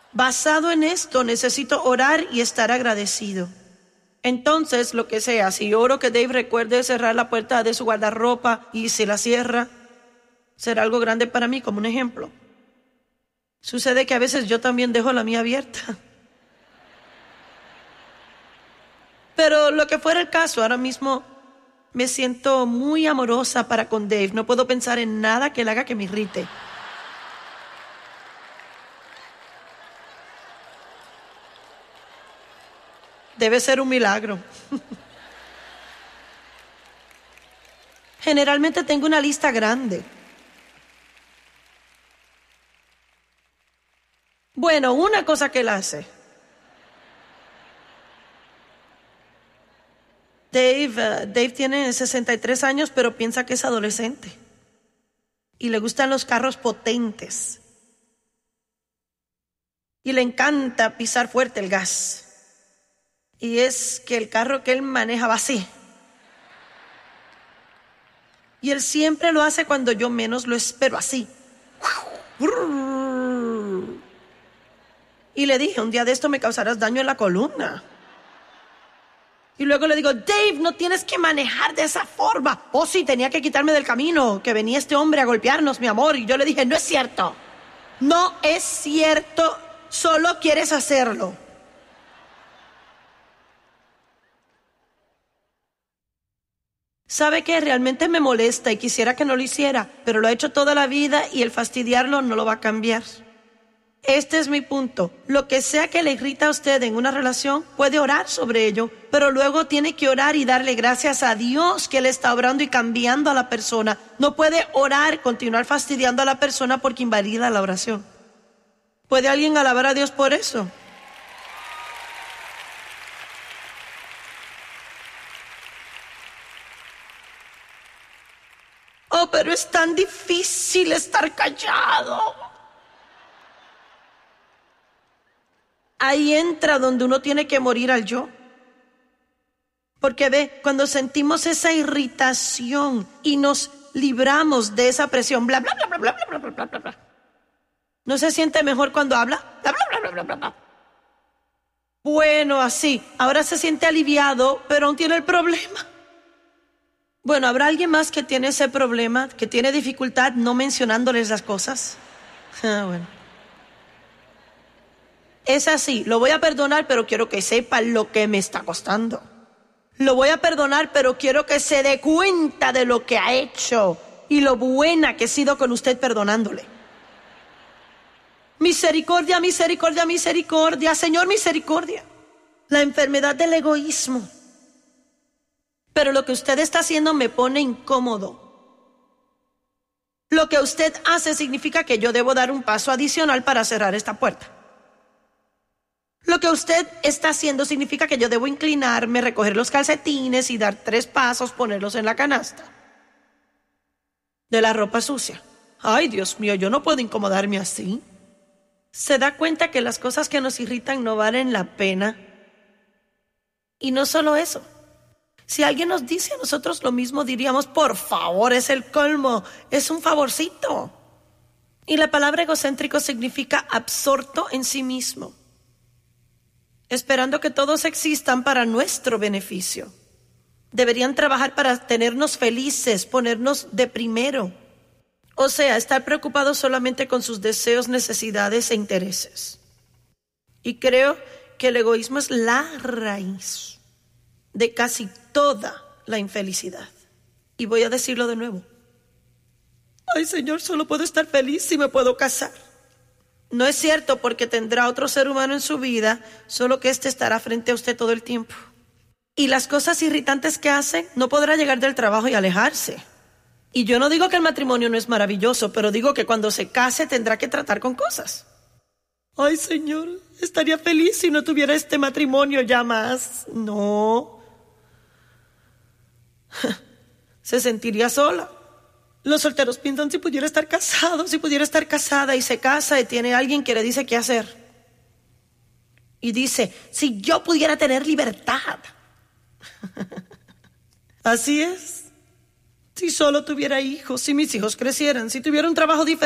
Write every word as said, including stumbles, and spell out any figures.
Basado en esto, necesito orar y estar agradecido. Entonces, lo que sea, si oro que Dave recuerde cerrar la puerta de su guardarropa y se la cierra, será algo grande para mí, como un ejemplo. Sucede que a veces yo también dejo la mía abierta. Pero lo que fuera el caso, ahora mismo me siento muy amorosa para con Dave. No puedo pensar en nada que él haga que me irrite. Debe ser un milagro. Generalmente tengo una lista grande. Bueno, una cosa que él hace. Dave, uh, Dave tiene sesenta y tres años, pero piensa que es adolescente. Y le gustan los carros potentes. Y le encanta pisar fuerte el gas. Y es que el carro que él maneja va así. Y él siempre lo hace cuando yo menos lo espero, así. Y le dije, un día de esto me causarás daño en la columna. Y luego le digo, Dave, no tienes que manejar de esa forma. Oh, sí, tenía que quitarme del camino, que venía este hombre a golpearnos, mi amor. Y yo le dije, no es cierto. No es cierto, solo quieres hacerlo. ¿Sabe qué? Realmente me molesta y quisiera que no lo hiciera, pero lo ha hecho toda la vida y el fastidiarlo no lo va a cambiar. Este es mi punto. Lo que sea que le irrita a usted en una relación, puede orar sobre ello, pero luego tiene que orar y darle gracias a Dios que Él está obrando y cambiando a la persona. No puede orar, continuar fastidiando a la persona porque invalida la oración. ¿Puede alguien alabar a Dios por eso? Oh, pero es tan difícil estar callado. Ahí entra donde uno tiene que morir al yo. Porque ve, cuando sentimos esa irritación y nos libramos de esa presión, bla, bla, bla, bla, bla, bla, bla, bla, bla, bla. ¿No se siente mejor cuando habla? Bla, bla, bla, bla, bla, bla. Bueno, así. Ahora se siente aliviado, pero aún tiene el problema. Bueno, ¿habrá alguien más que tiene ese problema, que tiene dificultad no mencionándoles las cosas? Ah, bueno. Es así, lo voy a perdonar, pero quiero que sepa lo que me está costando. Lo voy a perdonar, pero quiero que se dé cuenta de lo que ha hecho y lo buena que he sido con usted perdonándole. Misericordia, misericordia, misericordia. Señor, misericordia. La enfermedad del egoísmo. Pero lo que usted está haciendo me pone incómodo. Lo que usted hace significa que yo debo dar un paso adicional para cerrar esta puerta. Lo que usted está haciendo significa que yo debo inclinarme, recoger los calcetines y dar tres pasos, ponerlos en la canasta de la ropa sucia. Ay, Dios mío, yo no puedo incomodarme así. ¿Se da cuenta que las cosas que nos irritan no valen la pena? Y no solo eso. Si alguien nos dice a nosotros lo mismo, diríamos, por favor, es el colmo, es un favorcito. Y la palabra egocéntrico significa absorto en sí mismo, esperando que todos existan para nuestro beneficio. Deberían trabajar para tenernos felices, ponernos de primero. O sea, estar preocupados solamente con sus deseos, necesidades e intereses. Y creo que el egoísmo es la raíz de casi toda la infelicidad. Y voy a decirlo de nuevo. Ay, Señor, solo puedo estar feliz si me puedo casar. No es cierto, porque tendrá otro ser humano en su vida, solo que éste estará frente a usted todo el tiempo. Y las cosas irritantes que hace, no podrá llegar del trabajo y alejarse. Y yo no digo que el matrimonio no es maravilloso, pero digo que cuando se case tendrá que tratar con cosas. Ay, Señor, estaría feliz si no tuviera este matrimonio ya más. No. Se sentiría sola. Los solteros piensan si pudiera estar casado, si pudiera estar casada, y se casa y tiene alguien que le dice qué hacer. Y dice, si yo pudiera tener libertad. Así es. Si solo tuviera hijos, si mis hijos crecieran, si tuviera un trabajo diferente.